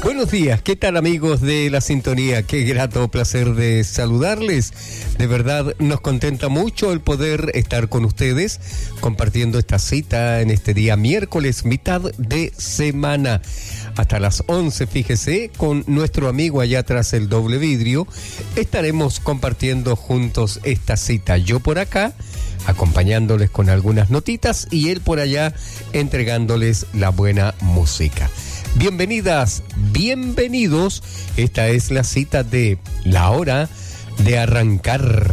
Buenos días, ¿qué tal amigos de la sintonía? Qué grato placer de saludarles. De verdad nos contenta mucho el poder estar con ustedes compartiendo esta cita en este día miércoles, mitad de semana. Hasta las 11, fíjese, con nuestro amigo allá tras el doble vidrio, estaremos compartiendo juntos esta cita. Yo por acá, acompañándoles con algunas notitas y él por allá entregándoles la buena música. Bienvenidas, bienvenidos. Esta es la cita de la hora de arrancar.